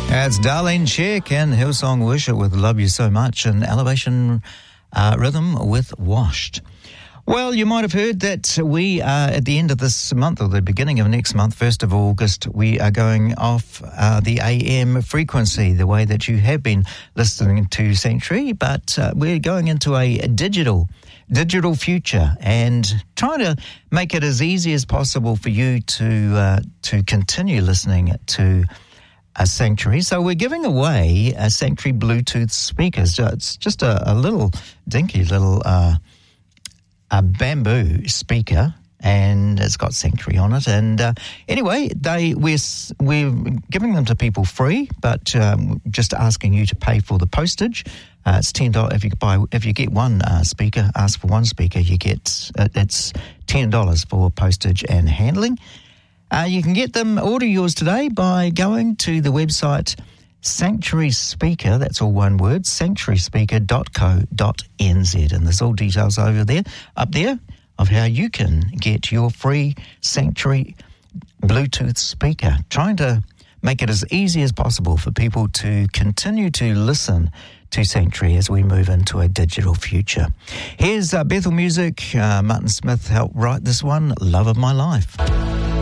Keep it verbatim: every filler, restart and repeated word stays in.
That's Darlene Check and Hillsong Worship with Love You So Much, and Elevation uh, Rhythm with Washed. Well, you might have heard that we are at the end of this month, or the beginning of next month, first of August, we are going off uh, the A M frequency, the way that you have been listening to Sanctuary, but uh, we're going into a digital digital future and trying to make it as easy as possible for you to uh, to continue listening to a Sanctuary. So we're giving away a Sanctuary Bluetooth speakers. So it's just a, a little dinky little uh, a bamboo speaker, and it's got Sanctuary on it. And uh, anyway, they we're we're giving them to people free, but um, just asking you to pay for the postage. Uh, it's ten dollars if you buy if you get one uh, speaker. Ask for one speaker, you get uh, it's ten dollars for postage and handling. Uh, you can get them, order yours today by going to the website Sanctuary Speaker, that's all one word, sanctuary speaker dot co dot n z. And there's all details over there, up there, of how you can get your free Sanctuary Bluetooth speaker. Trying to make it as easy as possible for people to continue to listen to Sanctuary as we move into a digital future. Here's uh, Bethel Music. Uh, Martin Smith helped write this one, Love of My Life.